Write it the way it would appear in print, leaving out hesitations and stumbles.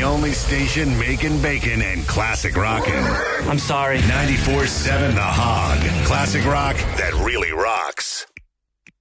the only station making bacon and classic rockin'. I'm sorry. 94.7 The Hog. Classic rock that really rocks.